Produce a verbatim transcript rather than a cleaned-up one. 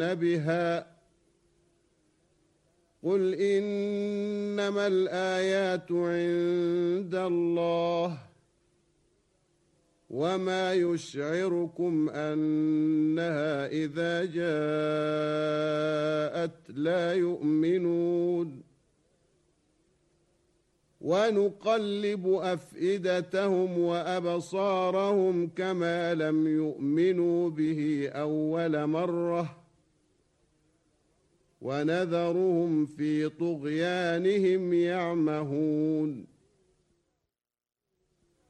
بها قل إنما الآيات عند الله وما يشعركم أنها إذا جاءت لا يؤمنون ونقلب أفئدتهم وأبصارهم كما لم يؤمنوا به أول مرة ونذرهم في طغيانهم يعمهون